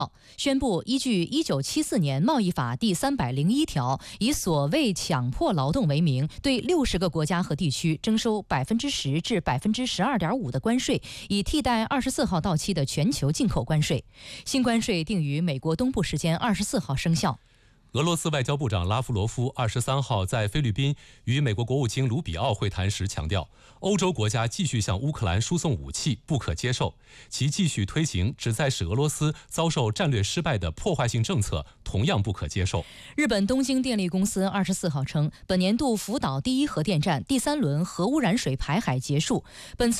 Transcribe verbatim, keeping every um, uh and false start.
宣布依据一九七四年贸易法第三百零一条，以所谓强迫劳动为名，对六十个国家和地区征收百分之十至百分之十二点五的关税，以替代二十四号到期的全球进口关税。新关税定于美国东部时间二十四号生效。 俄罗斯外交部长拉夫罗夫二十三号在菲律宾与美国国务卿卢比奥会谈时强调，欧洲国家继续向乌克兰输送武器不可接受，其继续推行旨在使俄罗斯遭受战略失败的破坏性政策同样不可接受。 日本东京电力公司二十四号称，本年度福岛第一核电站第三轮核污染水排海结束，本次